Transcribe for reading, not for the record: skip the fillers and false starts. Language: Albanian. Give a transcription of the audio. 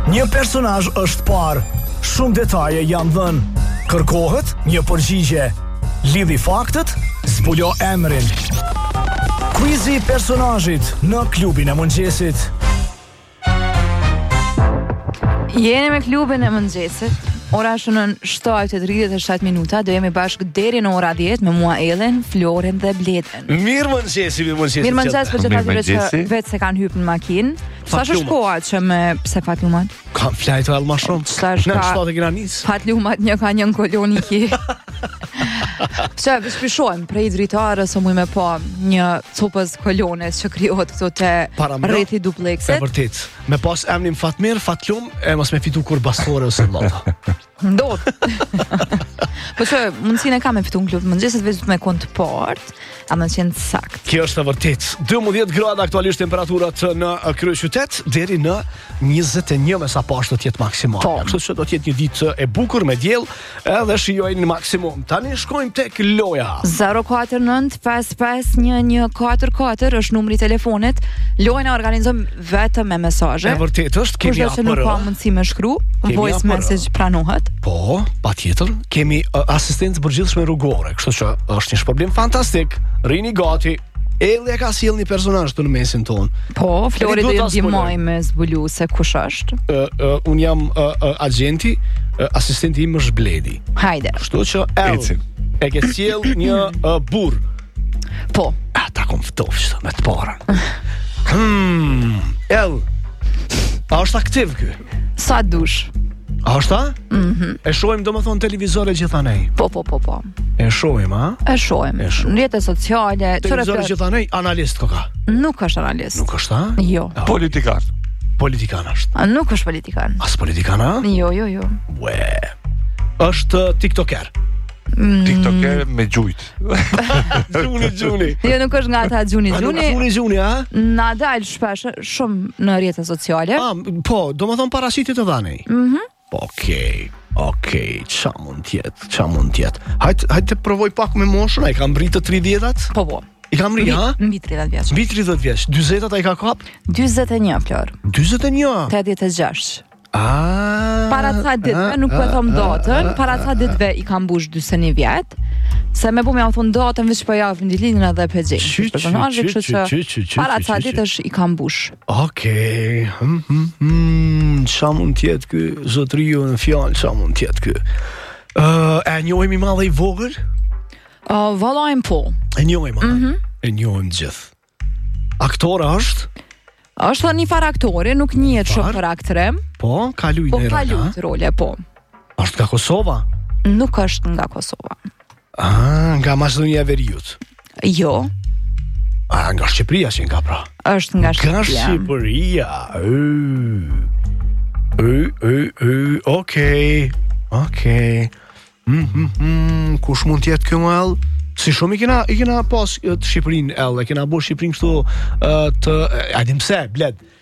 Një personazh është parë, shumë detaje janë dhënë. Kërkohet një përgjigje. Lidhi faktet, zbulo emrin. Quizi i personazhit në klubin e mëngjesit. Jeni me klubin e mëngjesit. Ora është në 7:37 minuta. Do jemi bashkë deri në ora 10 me mua Ellen, Florin dhe Bleden. Mirë mëngjesi. Mirë mëngjes për gjithë atyre që vetë se kanë hyrë në makinë. Sa është koha që me pse fatlumat? Kam flajtë edhe më shumë. Në 7 e kena nis. Fatlumat një ka një në koloni ki. Pse shpishojmë prej dritarës o mujme po një copës kolones që krijohet këto te rreti duplekset. E vërtet. Me pas emnin Fatmir, Fatlum, e mos me fitu kur bastore ose lolla. Ndot. Po që mundësinë e kam me fitu në klub mëngjesit vetëm me kont port, a më qenë sakt. Kjo është e vërtet. 12 grada aktualisht temperaturat në kryeqytet deri në 21 me sa pas do të jetë maksimale. Kështu që do të jetë një ditë e bukur me diell, edhe shijojnë maksimum. Tani shkojmë tek loja. 049 55 144 është numri i telefonit. Lojën e organizojmë vetëm me mesazhe. E vërtet është, kemi APR. Kurse nuk ka mundësi me shkru, voice message pranohet. Po, patjetër, kemi asistencë përgjithshme rrugore, kështu që është një shpërblim fantastik. Rini gati. Elli e ka sjell një personazh në mesin ton. Po, Flori do të ndihmoj me zbulu se kush është. Un jam agenti, asistenti im është Bledi. Hajde. Kështu që e ke sjell një burr. Po. Ta kom ftofsh me të parën. A është aktiv ky? Sa dush. A është ta? E shohim domethënë televizore gjithanej. Po. E shohim, a? E shohim. Në rrjetet sociale, televizore gjithanej, analist ka. Nuk është analist. Nuk është ta? Jo. Politikan. Politikan është. Nuk është politikan. As politikan, a? Jo. Ue. Është tiktoker. TikToker me gjujt. Gjuni. Jo, nuk është nga ata gjuni. A? Na dal shpesh shumë në rrjetet sociale. Po, domethënë paraqitje të dhanej. Okej, qa mund tjetë? Hajtë të provoj pak me moshën, a i kam rritë të 30-at? Po. I kam rritë, ha? Mbi 30 vjeç. Mbi 30 vjeç. 20-at a i ka kap? 41, Flor. 21? 86. Para ca ditëve, nuk po e thom datën, para ca ditëve i kam bush 41 vjet. Se me bu me thon datën veç po javën ditën edhe PG. Personazhi kështu që para ca ditësh i kam bush. Okej. Ç'a mund të jetë ky zotriu në fjalë, ç'a mund të jetë ky? E njohim i madh i vogël? Vallajm po. E njohim. E njohim gjithë. Aktora është? Është një farë aktori, nuk njihet shumë për aktrem. Po, ka luajtur role. Po, ka luajtur role, po. Është nga Kosova? Nuk është nga Kosova. Nga Maqedonia e Veriut? Jo. Nga Shqipëria që nga pra? Është nga Shqipëria. Okej. Kush mund të jetë ky mëll? Si shumë i kena pas të Shqipërinë, e kena bërë Shqipërinë kështu të, a dim pse, Bled.